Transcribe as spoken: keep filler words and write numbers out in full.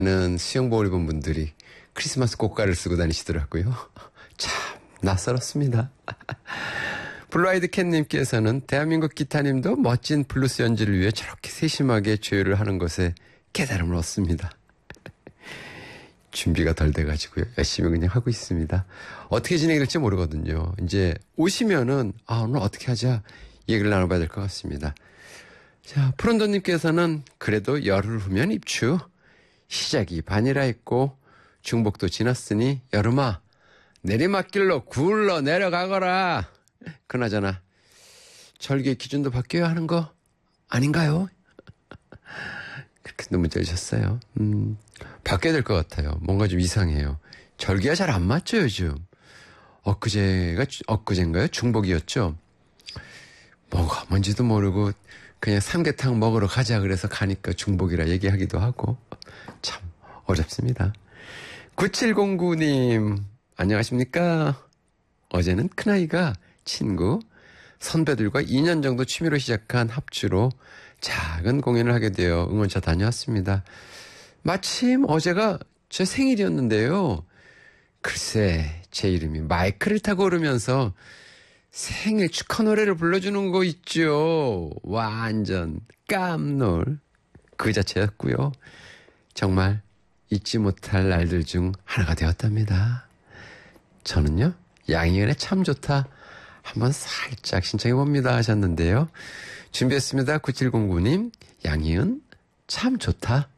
는 수영복을 입은 분들이 크리스마스 꽃가를 쓰고 다니시더라고요. 참 낯설었습니다. 블루아이드 캣님께서는 대한민국 기타님도 멋진 블루스 연주를 위해 저렇게 세심하게 조율을 하는 것에 깨달음을 얻습니다. 준비가 덜 돼가지고요. 열심히 그냥 하고 있습니다. 어떻게 진행이 될지 모르거든요. 이제 오시면은 아 오늘 어떻게 하자 얘기를 나눠봐야 될 것 같습니다. 자, 푸른도님께서는 그래도 열흘 후면 입추. 시작이 반이라 했고 중복도 지났으니 여름아 내리막길로 굴러 내려가거라. 그나저나 절기의 기준도 바뀌어야 하는 거 아닌가요? 그렇게 문자 주셨어요. 음, 바뀌어야 될 것 같아요. 뭔가 좀 이상해요. 절기가 잘 안 맞죠 요즘. 엊그제가 엊그제인가요? 중복이었죠. 뭐가 뭔지도 모르고 그냥 삼계탕 먹으러 가자 그래서 가니까 중복이라 얘기하기도 하고 참 어렵습니다. 구칠공구님 안녕하십니까? 어제는 큰아이가 친구, 선배들과 이 년 정도 취미로 시작한 합주로 작은 공연을 하게 되어 응원차 다녀왔습니다. 마침 어제가 제 생일이었는데요. 글쎄 제 이름이 마이크를 타고 오르면서 생일 축하 노래를 불러주는 거 있죠. 완전 깜놀 그 자체였고요. 정말 잊지 못할 날들 중 하나가 되었답니다. 저는요 양희은의 참 좋다 한번 살짝 신청해봅니다 하셨는데요. 준비했습니다. 구칠공구님 양희은 참 좋다.